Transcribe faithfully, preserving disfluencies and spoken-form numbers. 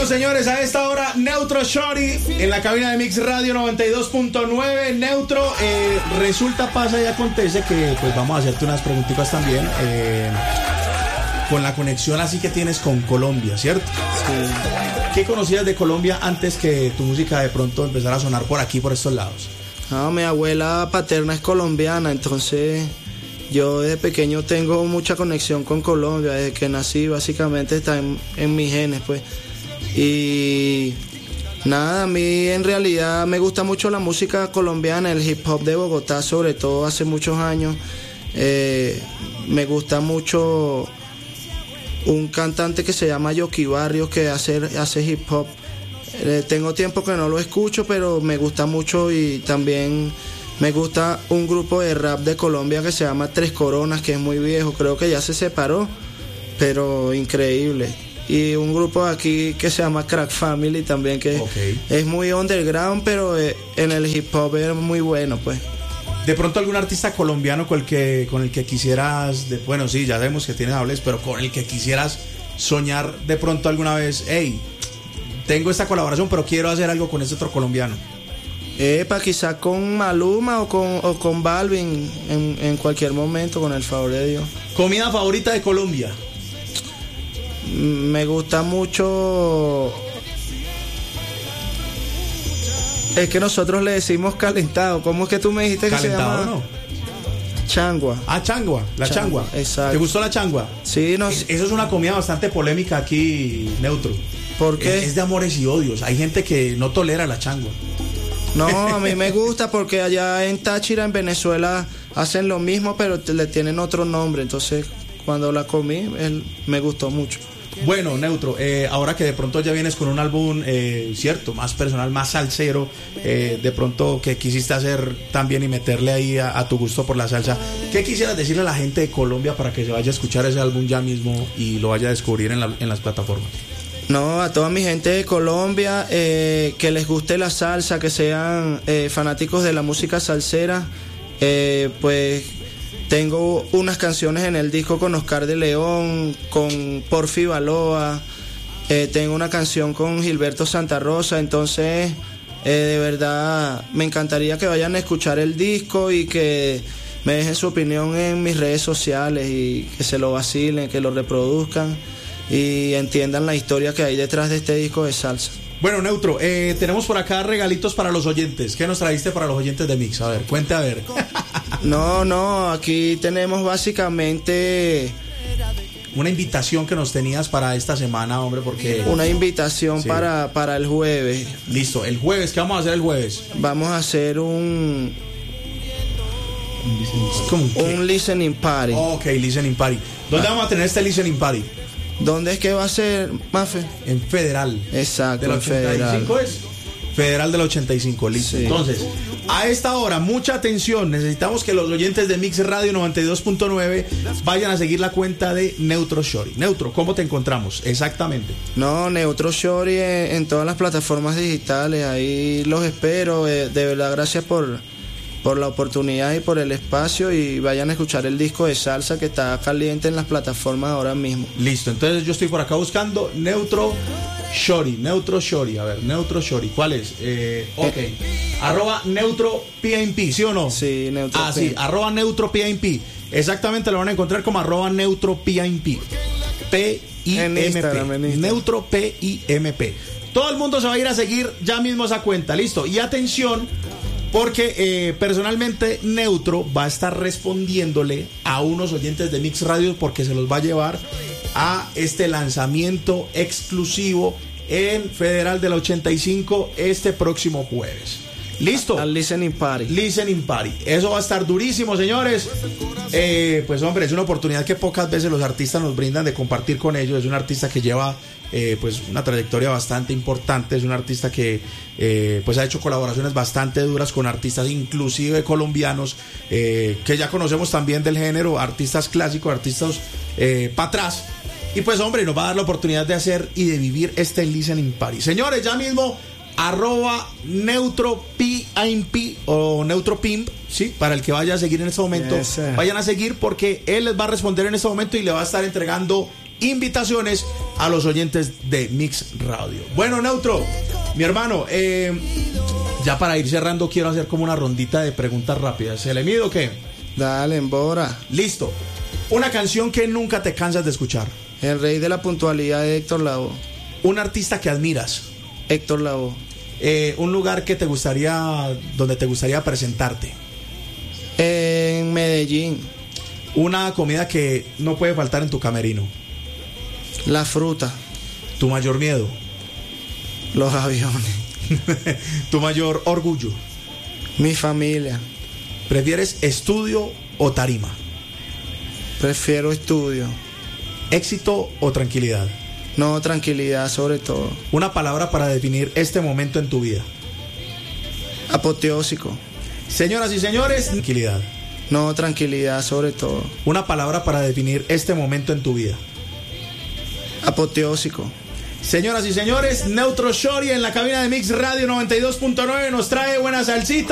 señores, a esta hora Neutro Shorty en la cabina de Mix Radio noventa y dos punto nueve. Neutro, eh, resulta, pasa y acontece que pues vamos a hacerte unas preguntitas también eh, con la conexión así que tienes con Colombia, ¿cierto? Sí. ¿Qué conocías de Colombia antes que tu música de pronto empezara a sonar por aquí, por estos lados? No, mi abuela paterna es colombiana, entonces yo desde pequeño tengo mucha conexión con Colombia. Desde que nací básicamente está en, en mis genes, pues. Y nada, a mí en realidad me gusta mucho la música colombiana, el hip hop de Bogotá, sobre todo hace muchos años. Eh, me gusta mucho un cantante que se llama Yoki Barrios, que hace, hace hip hop. Eh, tengo tiempo que no lo escucho, pero me gusta mucho. Y también me gusta un grupo de rap de Colombia que se llama Tres Coronas, que es muy viejo, creo que ya se separó, pero increíble. Y un grupo aquí que se llama Crack Family también, que okay. es muy underground, pero en el hip hop es muy bueno, pues. ¿De pronto algún artista colombiano con el que, con el que quisieras, de, bueno, sí, ya sabemos que tienes hables, pero con el que quisieras soñar de pronto alguna vez, hey, tengo esta colaboración, pero quiero hacer algo con este otro colombiano? Epa, quizás con Maluma o con, o con Balvin en, en cualquier momento, con el favor de Dios. ¿Comida favorita de Colombia? Me gusta mucho. Es que nosotros le decimos calentado. ¿Cómo es que tú me dijiste que calentado, se llama? ¿No? Changua. Ah, changua, la changua. changua. Exacto. ¿Te gustó la changua? Sí, no. Es, eso es una comida bastante polémica aquí, Neutro. ¿Por qué? Es, es de amores y odios. Hay gente que no tolera la changua. No, a mí me gusta porque allá en Táchira, en Venezuela, hacen lo mismo, pero le tienen otro nombre. Entonces, cuando la comí, él, me gustó mucho. Bueno, Neutro, eh, ahora que de pronto ya vienes con un álbum, eh, cierto, más personal, más salsero, eh, de pronto que quisiste hacer también y meterle ahí a, a tu gusto por la salsa, ¿qué quisieras decirle a la gente de Colombia para que se vaya a escuchar ese álbum ya mismo y lo vaya a descubrir en, la, en las plataformas? No, a toda mi gente de Colombia, eh, que les guste la salsa, que sean eh, fanáticos de la música salsera, eh, pues tengo unas canciones en el disco con Oscar de León, con Porfi Baloa, eh, tengo una canción con Gilberto Santa Rosa, entonces eh, de verdad me encantaría que vayan a escuchar el disco y que me dejen su opinión en mis redes sociales y que se lo vacilen, que lo reproduzcan y entiendan la historia que hay detrás de este disco de salsa. Bueno, Neutro, eh, tenemos por acá regalitos para los oyentes. ¿Qué nos trajiste para los oyentes de Mix? A ver, cuente a ver. No, no, aquí tenemos básicamente una invitación que nos tenías para esta semana, hombre, porque... Una invitación sí. para, para el jueves. Listo, el jueves, ¿qué vamos a hacer el jueves? Vamos a hacer un... ¿Cómo? Un listening party. Ok, listening party. ¿Dónde ah. vamos a tener este listening party? ¿Dónde es que va a ser, Mafe? En Federal. Exacto, ¿Del ochenta y cinco Federal. es? Federal del ochenta y cinco, listo. Sí. Entonces, a esta hora, mucha atención. Necesitamos que los oyentes de Mix Radio noventa y dos punto nueve vayan a seguir la cuenta de Neutro Shorty. Neutro, ¿cómo te encontramos? Exactamente. No, Neutro Shorty en, en todas las plataformas digitales. Ahí los espero. De verdad, gracias por... por la oportunidad y por el espacio, y vayan a escuchar el disco de salsa que está caliente en las plataformas ahora mismo. Listo, entonces yo estoy por acá buscando Neutro Shorty, Neutro Shorty, a ver, Neutro Shorty, ¿cuál es? Eh, ok, eh. arroba Neutro P I M P, ¿sí o no? Sí, Neutro Ah, sí, arroba Neutro P I M P, exactamente, lo van a encontrar como arroba Neutro P I M P, P I M P, Neutro P I M P. Todo el mundo se va a ir a seguir ya mismo esa cuenta, listo, y atención, porque eh, personalmente Neutro va a estar respondiéndole a unos oyentes de Mix Radio porque se los va a llevar a este lanzamiento exclusivo en Federal del ochenta y cinco este próximo jueves. ¿Listo? Al Listening Party. Listening Party. Eso va a estar durísimo, señores. Eh, pues hombre, es una oportunidad que pocas veces los artistas nos brindan de compartir con ellos. Es un artista que lleva eh, pues una trayectoria bastante importante. Es un artista que eh, pues ha hecho colaboraciones bastante duras con artistas inclusive colombianos eh, que ya conocemos también del género, artistas clásicos, artistas eh, para atrás. Y pues hombre, nos va a dar la oportunidad de hacer y de vivir este Listening Party. Señores, ya mismo arroba Neutro P I M P o Neutro Pimp, sí, para el que vaya a seguir en este momento, yes, vayan a seguir porque él les va a responder en este momento y le va a estar entregando invitaciones a los oyentes de Mix Radio. Bueno, Neutro, mi hermano, eh, ya para ir cerrando quiero hacer como una rondita de preguntas rápidas. ¿Se le mide o qué? Dale, embora. Listo. Una canción que nunca te cansas de escuchar. El rey de la puntualidad de Héctor Lavoe. Un artista que admiras. Héctor Lavoe. Eh, un lugar que te gustaría, donde te gustaría presentarte. En Medellín. Una comida que no puede faltar en tu camerino. La fruta. Tu mayor miedo. Los aviones. Tu mayor orgullo. Mi familia. ¿Prefieres estudio o tarima? Prefiero estudio. ¿Éxito o tranquilidad? No, tranquilidad sobre todo. Una palabra para definir este momento en tu vida. Apoteósico. Señoras y señores, tranquilidad. No, tranquilidad sobre todo. Una palabra para definir este momento en tu vida. Apoteósico. Señoras y señores, Neutro Shorty en la cabina de Mix Radio noventa y dos punto nueve nos trae buena salsita.